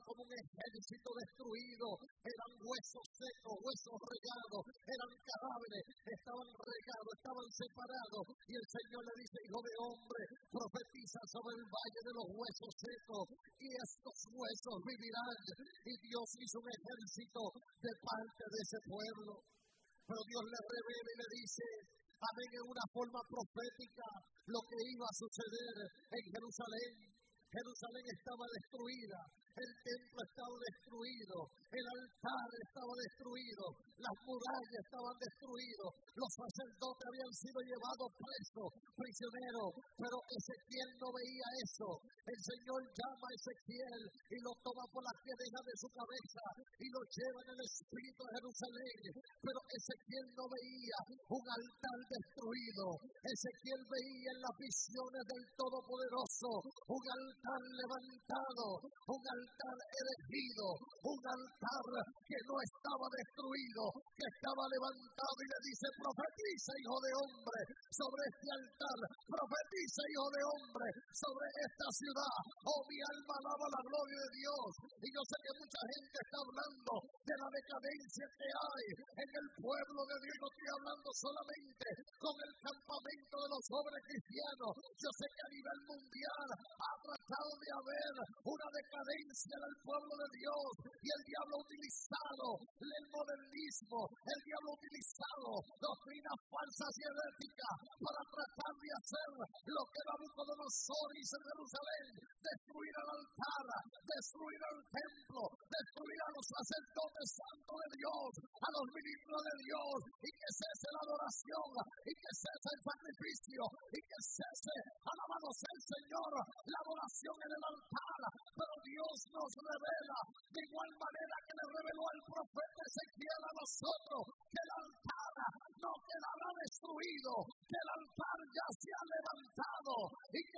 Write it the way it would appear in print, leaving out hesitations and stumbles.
como un ejército destruido. Eran huesos secos, huesos regados, eran cadáveres, estaban regados, estaban separados. Y el Señor le dice: hijo de hombre, profetiza sobre el valle de los huesos secos, y estos huesos vivirán. Y Dios hizo un ejército de parte de ese pueblo. Pero Dios le revela y le dice: amén, en una forma profética, lo que iba a suceder en Jerusalén. Jerusalén estaba destruida, el templo estaba destruido, el altar estaba destruido, las murallas estaban destruidas, los sacerdotes habían sido llevados presos, prisioneros, pero Ezequiel no veía eso. El Señor llama a Ezequiel y lo toma por las piedras de su cabeza y lo lleva en el espíritu de Jerusalén, pero Ezequiel no veía un altar destruido. Ezequiel veía en las visiones del Todopoderoso un altar levantado, un altar erigido, un altar que no estaba destruido, que estaba levantado. Y le dice: profetiza, hijo de hombre, sobre este altar, profetiza, hijo de hombre, sobre esta ciudad. Oh, mi alma alaba la gloria de Dios. Y yo sé que mucha gente está hablando de la decadencia que hay en el pueblo de Dios. No estoy hablando solamente con el campamento de los jóvenes cristianos. Yo sé que a nivel mundial ha tratado de haber una decadencia del pueblo de Dios, y el diablo ha utilizado el modernismo, el diablo ha utilizado doctrinas falsas y heréticas para tratar de hacer lo que Nabucodonosor hizo en Jerusalén: destruir el altar, destruir el templo, destruir a los sacerdotes santos de Dios, a los ministros de Dios, y que cese la adoración, y que cese el sacrificio, y que cese, alabado sea el Señor, la adoración en el altar. Pero Dios nos revela, de igual manera que le reveló al profeta Ezequiel a nosotros, que el altar no quedará destruido, que el altar ya se ha levantado y